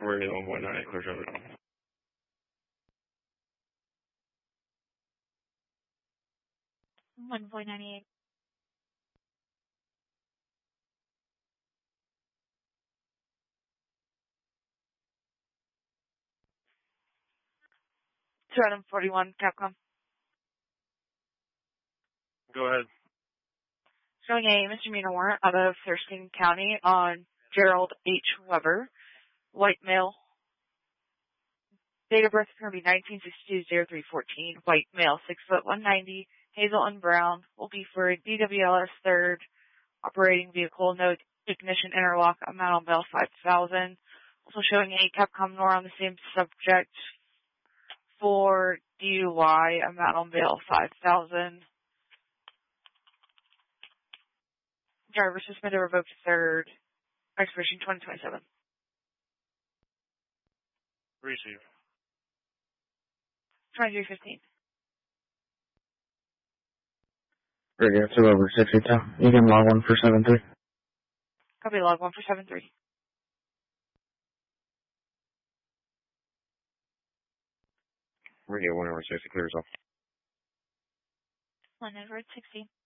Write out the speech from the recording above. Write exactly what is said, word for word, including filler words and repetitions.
Radio one point nine eight, clear over. one point nine eight. two forty-one, Capcom. Go ahead. Showing a misdemeanor warrant out of Thurston County on Gerald H. Weber, white male. Date of birth is going to be nineteen sixty-two oh three fourteen. White male, six foot one ninety, hazel and brown. Will be for a D W L S third operating vehicle. No ignition interlock. Amount on bail five thousand. Also showing a Capcom Nor on the same subject for D U I. Amount on bail five thousand. Driver suspended, revoked third. Expiration twenty twenty-seven. Receive. twenty-three fifteen. Radio two over sixty-two. You can log one for seven three. Copy log one for seven three. Radio one over sixty, clears off. one over sixty.